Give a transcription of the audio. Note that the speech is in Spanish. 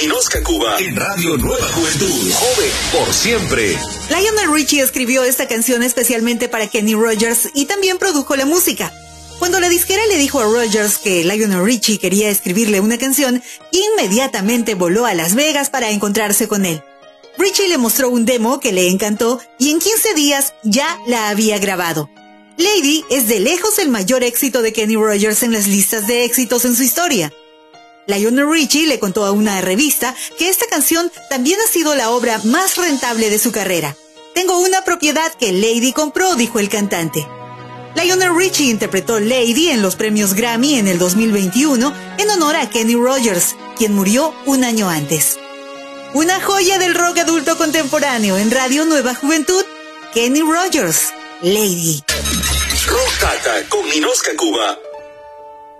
Ninoska Cuba en Radio Nueva Juventud. Joven por siempre. Lionel Richie escribió esta canción especialmente para Kenny Rogers y también produjo la música. Cuando la disquera le dijo a Rogers que Lionel Richie quería escribirle una canción, inmediatamente voló a Las Vegas para encontrarse con él. Richie le mostró un demo que le encantó y en 15 días ya la había grabado. Lady es de lejos el mayor éxito de Kenny Rogers en las listas de éxitos en su historia. Lionel Richie le contó a una revista que esta canción también ha sido la obra más rentable de su carrera. Tengo una propiedad que Lady compró, dijo el cantante. Lionel Richie interpretó Lady en los premios Grammy en el 2021 en honor a Kenny Rogers, quien murió un año antes. Una joya del rock adulto contemporáneo en Radio Nueva Juventud, Kenny Rogers, Lady. Rock Data con Ninoska Cuba.